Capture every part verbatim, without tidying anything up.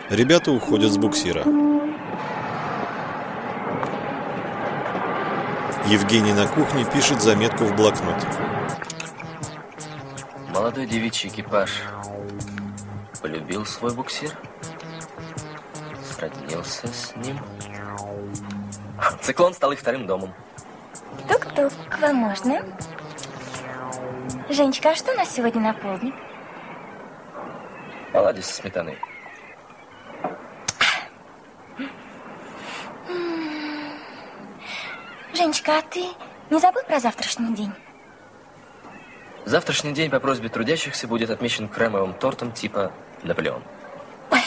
Ребята уходят с буксира. Евгений на кухне пишет заметку в блокнот. Молодой девичий экипаж полюбил свой буксир, сроднился с ним. Циклон стал их вторым домом. Тук-тук, вам можно? Женечка, а что у нас сегодня на полдник? Оладьи со сметаной. Женечка, а ты не забыл про завтрашний день? Завтрашний день по просьбе трудящихся будет отмечен кремовым тортом типа Наполеон. Ой.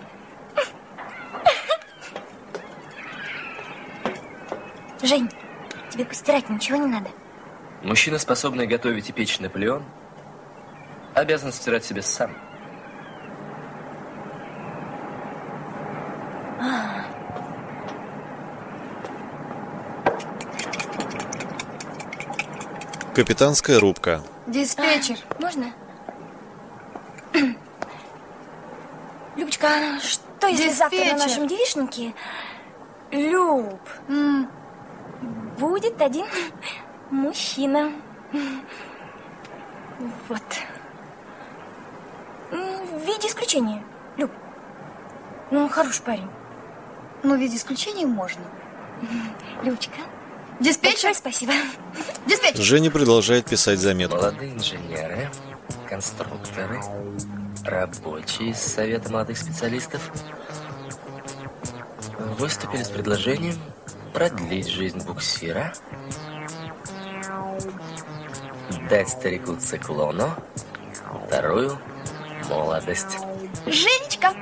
Жень, тебе постирать ничего не надо? Мужчина, способный готовить и печь Наполеон, обязан стирать себе сам. А. Капитанская рубка. Диспетчер. А, можно? Любочка, а что если Диспетчер. завтра на нашем девичнике, Люб, М. будет один мужчина? Вот. М, В виде исключения, Люб. Ну, хороший парень. Ну, в виде исключения можно. Любочка, Диспетчер. большое спасибо. Диспетчер. Женя продолжает писать заметку. Молодые инженеры, конструкторы, рабочие из Совета молодых специалистов выступили с предложением продлить жизнь буксира, дать старику Циклону вторую молодость. Женечка!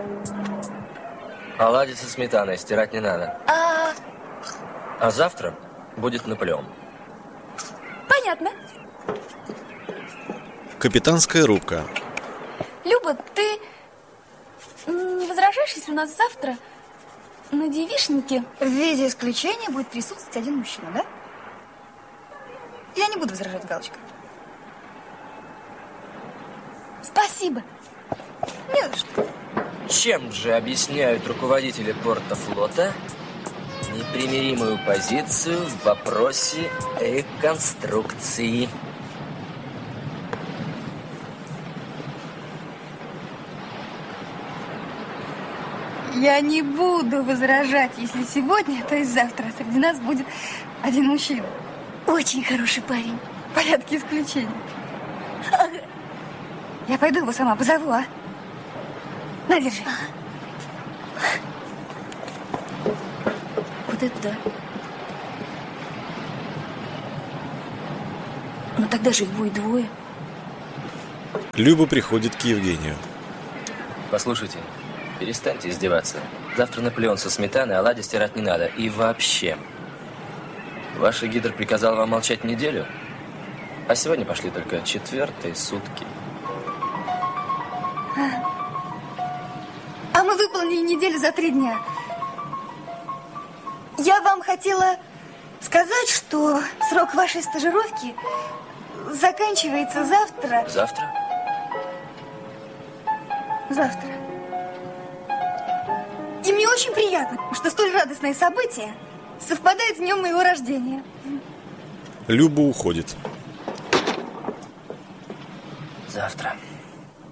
Оладьи со сметаной стирать не надо. А, А завтра будет Наполеон. понятно. Капитанская рубка. Люба, ты не возражаешь, если у нас завтра на девичнике в виде исключения будет присутствовать один мужчина, да? Я не буду возражать, галочка. Спасибо. Не за что. Чем же объясняют руководители порта флота непримиримую позицию в вопросе реконструкции? Я не буду возражать, если сегодня, то есть завтра, среди нас будет один мужчина. Очень хороший парень. В порядке исключения. Я пойду его сама позову, а? На, держи. Вот это да. Ну тогда же их будет двое. Люба приходит к Евгению. Послушайте, перестаньте издеваться. Завтра Наполеон со сметаной, оладьи стирать не надо. И вообще, ваш гидр приказал вам молчать неделю, а сегодня пошли только четвертые сутки. А мы выполнили неделю за три дня. Я вам хотела сказать, что срок вашей стажировки заканчивается завтра. Завтра? Завтра. И мне очень приятно, что столь радостное событие совпадает с днем моего рождения. Люба уходит. Завтра.